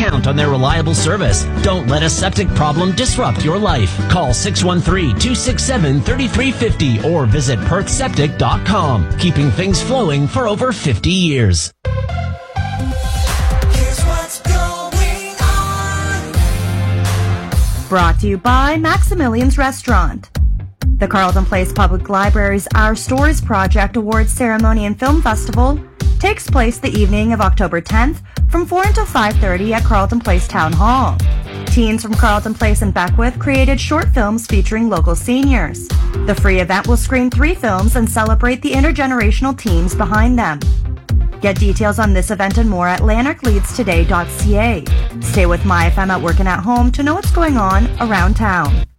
count on their reliable service. Don't let a septic problem disrupt your life. Call 613-267-3350 or visit perthseptic.com. Keeping things flowing for over 50 years. Here's what's going on. Brought to you by Maximilian's Restaurant. The Carleton Place Public Library's Our Stories Project Awards Ceremony and Film Festival takes place the evening of October 10th from 4 until 5:30 at Carleton Place Town Hall. Teens from Carleton Place and Beckwith created short films featuring local seniors. The free event will screen 3 films and celebrate the intergenerational teams behind them. Get details on this event and more at lanarkleadstoday.ca. Stay with MyFM at work and at home to know what's going on around town.